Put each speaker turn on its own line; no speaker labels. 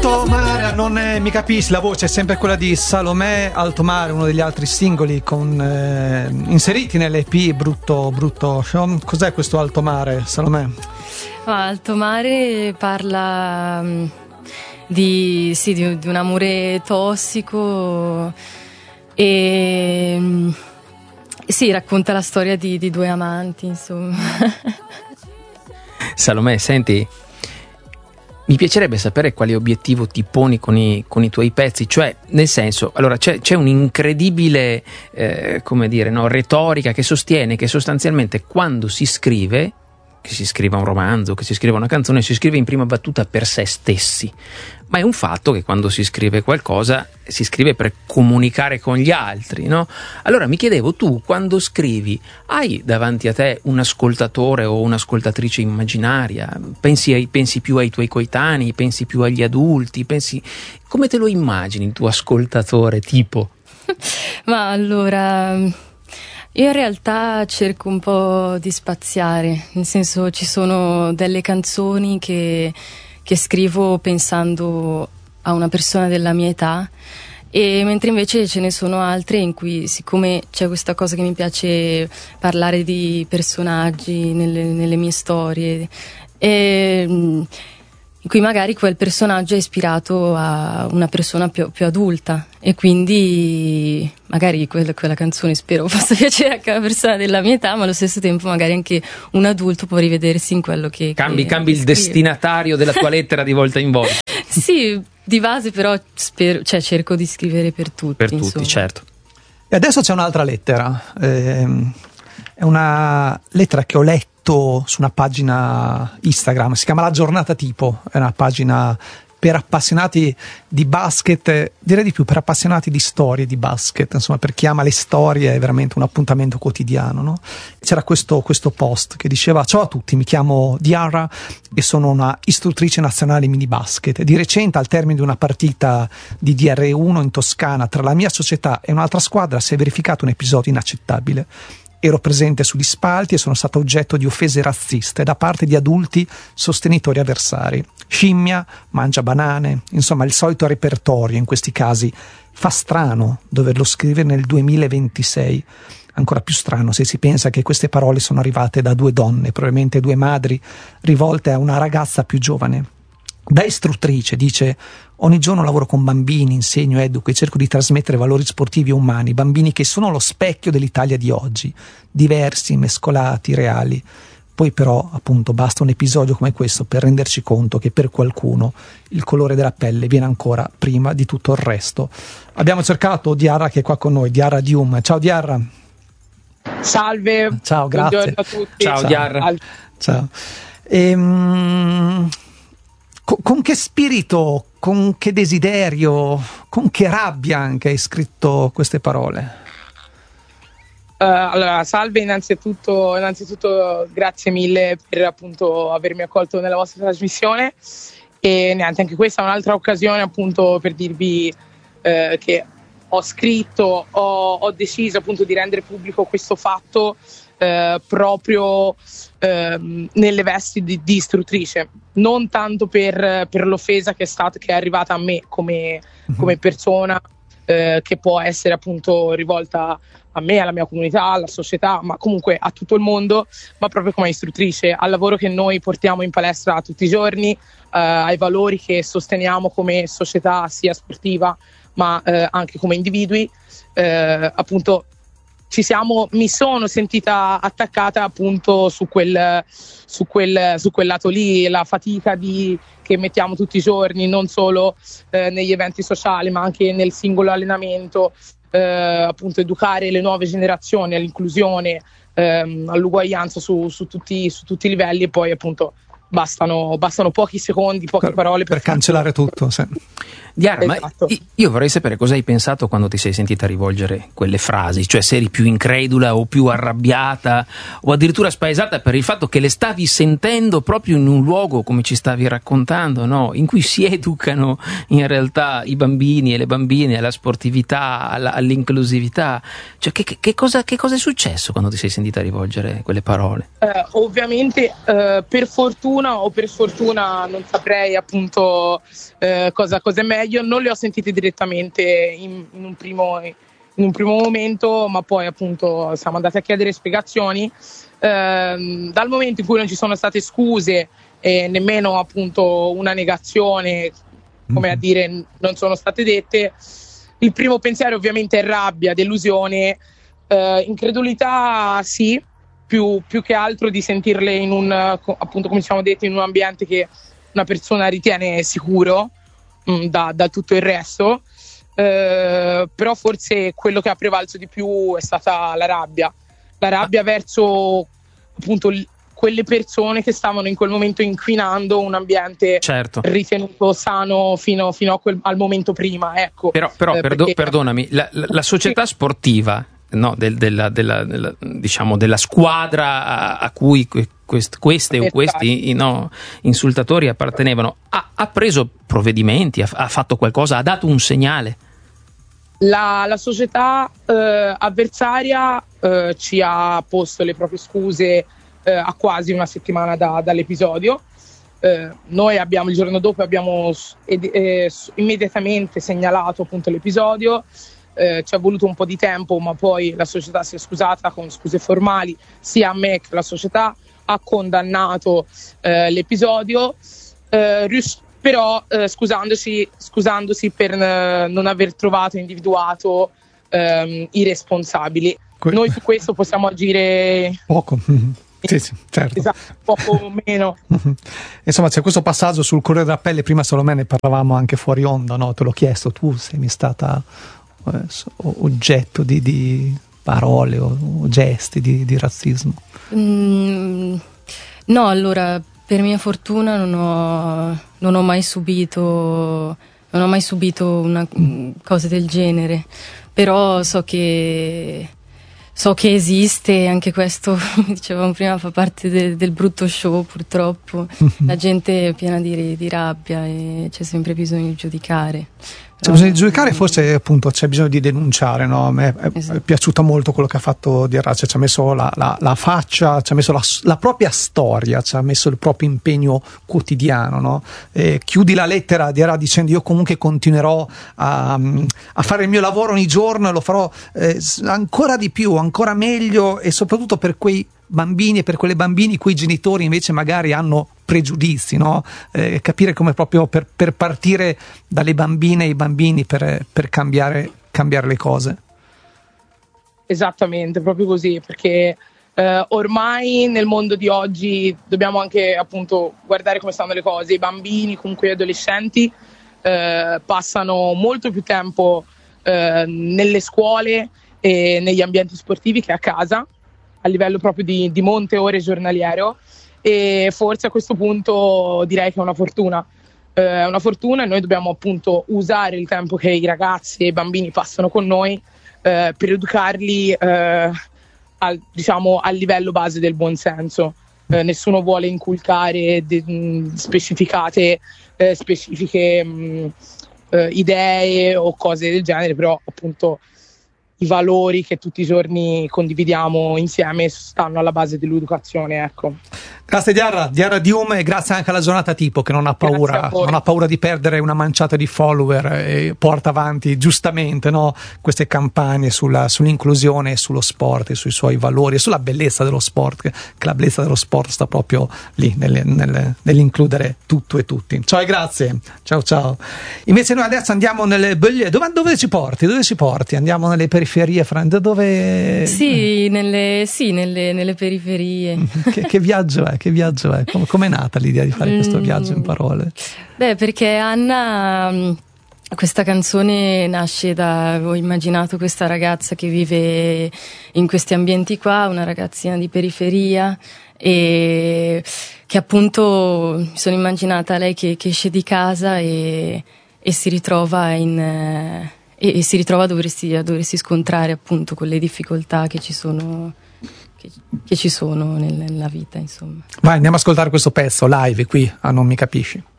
Alto mare, non mi capisci, la voce è sempre quella di Salomè. Alto mare, uno degli altri singoli inseriti nell'EP Brutto Show. Cos'è questo Alto mare, Salomè?
Alto mare parla di un amore tossico e sì, racconta la storia di due amanti, insomma.
Salomè, senti, mi piacerebbe sapere quale obiettivo ti poni con i tuoi pezzi, cioè nel senso, allora c'è un'incredibile retorica che sostiene che sostanzialmente quando si scrive, che si scriva un romanzo, che si scriva una canzone, si scrive in prima battuta per se stessi, ma è un fatto che quando si scrive qualcosa si scrive per comunicare con gli altri, no? Allora mi chiedevo, tu quando scrivi hai davanti a te un ascoltatore o un'ascoltatrice immaginaria? Pensi più ai tuoi coetanei, pensi più agli adulti, come te lo immagini il tuo ascoltatore tipo?
Ma allora, io in realtà cerco un po' di spaziare, nel senso ci sono delle canzoni che scrivo pensando a una persona della mia età, e mentre invece ce ne sono altre in cui, siccome c'è questa cosa che mi piace parlare di personaggi nelle mie storie, in cui magari quel personaggio è ispirato a una persona più adulta, e quindi magari quella canzone spero possa piacere anche a una persona della mia età, ma allo stesso tempo magari anche un adulto può rivedersi in quello che
cambi il destinatario della tua lettera di volta in volta.
Sì, di base però cerco di scrivere per tutti.
Per tutti,
insomma.
certo.
E adesso c'è un'altra lettera, è una lettera che ho letto su una pagina Instagram, si chiama La Giornata Tipo, è una pagina per appassionati di basket, direi di più per appassionati di storie di basket, insomma, per chi ama le storie è veramente un appuntamento quotidiano, no? C'era questo post che diceva: ciao a tutti, mi chiamo Diarra e sono una istruttrice nazionale mini basket. Di recente, al termine di una partita di DR1 in Toscana tra la mia società e un'altra squadra, si è verificato un episodio inaccettabile. Ero presente sugli spalti e sono stato oggetto di offese razziste da parte di adulti sostenitori avversari. Scimmia, mangia banane, insomma il solito repertorio in questi casi. Fa strano doverlo scrivere nel 2026, ancora più strano se si pensa che queste parole sono arrivate da due donne, probabilmente due madri, rivolte a una ragazza più giovane. Da istruttrice, dice: ogni giorno lavoro con bambini, insegno, educo e cerco di trasmettere valori sportivi e umani, bambini che sono lo specchio dell'Italia di oggi, diversi, mescolati, reali. Poi però, appunto, basta un episodio come questo per renderci conto che per qualcuno il colore della pelle viene ancora prima di tutto il resto. Abbiamo cercato Diarra, che è qua con noi, Diarra Dium. Ciao Diarra.
Salve.
Ciao, grazie.
Buongiorno a tutti.
Ciao Diarra.
Ciao. Con che spirito, con che desiderio, con che rabbia anche hai scritto queste parole?
Allora, salve, innanzitutto grazie mille per appunto avermi accolto nella vostra trasmissione, e niente, anche questa è un'altra occasione appunto per dirvi che ho scritto, ho deciso appunto di rendere pubblico questo fatto proprio nelle vesti di istruttrice, non tanto per l'offesa che è arrivata a me come persona, che può essere appunto rivolta a me, alla mia comunità, alla società, ma comunque a tutto il mondo, ma proprio come istruttrice, al lavoro che noi portiamo in palestra tutti i giorni, ai valori che sosteniamo come società sia sportiva ma anche come individui. Appunto mi sono sentita attaccata appunto su quel lato lì, la fatica che mettiamo tutti i giorni, non solo negli eventi sociali ma anche nel singolo allenamento, appunto educare le nuove generazioni all'inclusione, all'uguaglianza su tutti i livelli, e poi appunto bastano pochi secondi, poche parole
per cancellare tutto, sì.
Diara,
Esatto.
ma io vorrei sapere cosa hai pensato quando ti sei sentita rivolgere quelle frasi, cioè se eri più incredula o più arrabbiata o addirittura spaesata per il fatto che le stavi sentendo proprio in un luogo, come ci stavi raccontando, no? In cui si educano in realtà i bambini e le bambine alla sportività, all'inclusività. Cioè che cosa è successo quando ti sei sentita rivolgere quelle parole?
Ovviamente per fortuna o per sfortuna non saprei appunto cosa è meglio, non le ho sentite direttamente in un primo momento, ma poi appunto siamo andati a chiedere spiegazioni. Dal momento in cui non ci sono state scuse e nemmeno appunto una negazione, come a dire non sono state dette, il primo pensiero ovviamente è rabbia, delusione, incredulità sì, più che altro di sentirle in un, appunto come ci siamo detti, in un ambiente che una persona ritiene sicuro da tutto il resto, però forse quello che ha prevalso di più è stata la rabbia verso appunto quelle persone che stavano in quel momento inquinando un ambiente
certo.
ritenuto sano fino al momento prima, ecco.
Però perdonami, la società sportiva, no, diciamo della squadra a cui queste o questi insultatori appartenevano, ha preso provvedimenti, ha fatto qualcosa, ha dato un segnale?
La società avversaria ci ha posto le proprie scuse a quasi una settimana dall'episodio. Noi il giorno dopo abbiamo immediatamente segnalato appunto l'episodio. Ci è voluto un po' di tempo, ma poi la società si è scusata con scuse formali, sia a me che la società, ha condannato l'episodio, però scusandosi per non aver trovato e individuato i responsabili. Noi su questo possiamo agire
poco. Sì, certo.
Esatto, poco o meno.
Insomma, c'è questo passaggio sul Corriere della Pelle, prima Salomè ne parlavamo anche fuori onda, no? Te l'ho chiesto, tu sei mi stata oggetto di parole o gesti di razzismo?
No, allora, per mia fortuna non ho mai subito una cosa del genere, però so che esiste, anche questo, come dicevamo prima, fa parte del brutto show, purtroppo. La gente è piena di rabbia e c'è sempre bisogno di giudicare.
C'è bisogno di giudicare, forse appunto c'è bisogno di denunciare, no? A me è piaciuto molto quello che ha fatto Diarra, cioè, ci ha messo la faccia, ci ha messo la propria storia, ci ha messo il proprio impegno quotidiano, no? Chiudi la lettera Diarra dicendo: io comunque continuerò a fare il mio lavoro ogni giorno e lo farò ancora di più, ancora meglio, e soprattutto per quei bambini e per quelle bambini cui i genitori invece magari hanno pregiudizi, no? Capire come proprio per partire dalle bambine e i bambini per cambiare le cose.
Esattamente, proprio così, perché ormai nel mondo di oggi dobbiamo anche appunto guardare come stanno le cose. I bambini, comunque gli adolescenti, passano molto più tempo nelle scuole e negli ambienti sportivi che a casa, a livello proprio di monte ore giornaliero, e forse a questo punto direi che è una fortuna. È una fortuna, e noi dobbiamo appunto usare il tempo che i ragazzi e i bambini passano con noi per educarli al livello base del buonsenso. Nessuno vuole inculcare specifiche idee o cose del genere, però appunto i valori che tutti i giorni condividiamo insieme stanno alla base dell'educazione, ecco.
Grazie Diarra Diume, e grazie anche alla giornata tipo che non ha paura di perdere una manciata di follower e porta avanti giustamente, no, queste campagne sull'inclusione e sullo sport e sui suoi valori e sulla bellezza dello sport, che la bellezza dello sport sta proprio lì nell'includere tutto e tutti. Ciao e grazie. Ciao. Invece noi adesso andiamo nelle dove ci porti? Andiamo nelle periferie, dove?
Sì, nelle periferie.
Che viaggio è? Com'è nata l'idea di fare questo viaggio in parole?
Beh, perché Anna, questa canzone nasce ho immaginato questa ragazza che vive in questi ambienti qua, una ragazzina di periferia, e che appunto mi sono immaginata lei che esce di casa e si ritrova e si ritrova a doversi scontrare appunto con le difficoltà che ci sono nella vita, insomma.
Vai, andiamo ad ascoltare questo pezzo live qui a Non mi capisci.